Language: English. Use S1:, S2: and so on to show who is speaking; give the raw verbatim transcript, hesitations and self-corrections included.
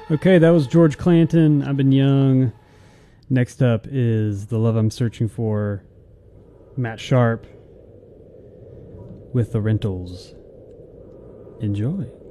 S1: Okay, that was George Clanton. I've been young. Next up is The Love I'm Searching For, Matt Sharp with The Rentals. Enjoy.